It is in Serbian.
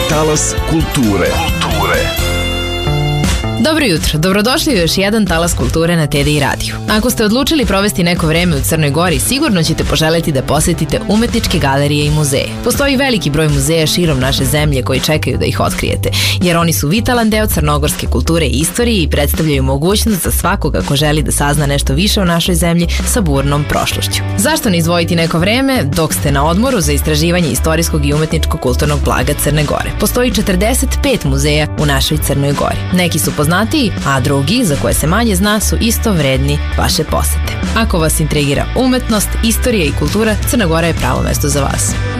Talas kulture. Dobro jutro, dobrodošli u još jedan Talas kulture na TDI radiju. Ako ste odlučili provesti neko vreme u Crnoj Gori, sigurno ćete poželjeti da posetite umetničke galerije i muzeje. Postoji veliki broj muzeja širom naše zemlje koji čekaju da ih otkrijete, jer oni su vitalan deo crnogorske kulture i istorije i predstavljaju mogućnost za svakoga ko želi da sazna nešto više o našoj zemlji sa burnom prošlošću. Zašto ne izdvojiti neko vreme dok ste na odmoru za istraživanje istorijskog i umetničkog kulturnog blaga Crne Gore? Postoji 45 muzeja u našoj Crnoj Gori. Neki su poznatiji, a drugi, za koje se manje zna, su isto vredni vaše posete. Ako vas intrigira umetnost, istorija i kultura, Crna Gora je pravo mesto za vas.